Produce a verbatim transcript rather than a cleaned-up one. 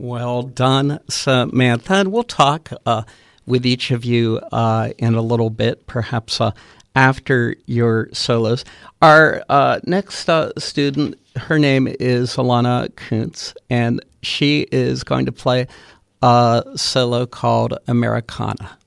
Well done, Samantha. And we'll talk uh, with each of you uh, in a little bit, perhaps uh, after your solos. Our uh, next uh, student, her name is Alana Kuntz, and she is going to play a solo called Americana.